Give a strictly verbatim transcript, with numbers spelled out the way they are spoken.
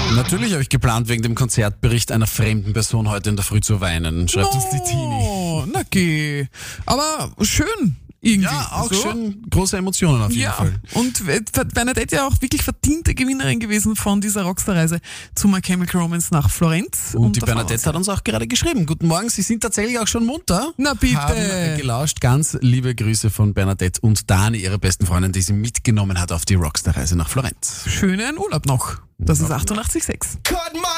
Natürlich habe ich geplant, wegen dem Konzertbericht einer fremden Person heute in der Früh zu weinen, schreibt uns die Tini. Oh, na geh. Aber schön. Irgendwie. Ja, auch so. schön große Emotionen auf jeden Ja, Fall. und Bernadette ja auch wirklich verdiente Gewinnerin gewesen von dieser Rockstar-Reise zu My Chemical Romance nach Florenz. Und, und die da fahren Bernadette wir hat uns auch gerade geschrieben. Guten Morgen, Sie sind tatsächlich auch schon munter. Na bitte. Haben äh, gelauscht. Ganz liebe Grüße von Bernadette und Dani, ihre besten Freundin, die sie mitgenommen hat auf die Rockstar-Reise nach Florenz. Schönen Urlaub noch. Das ist achtundachtzig Komma sechs.